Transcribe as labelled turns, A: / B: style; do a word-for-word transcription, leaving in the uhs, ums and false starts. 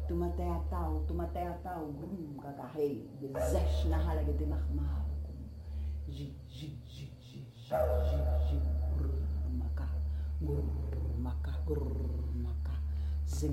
A: tumateatau, tumateatau, grum, kakarei, desesh na halagete mahmar, jig, jig, jig, jig, jig, jig.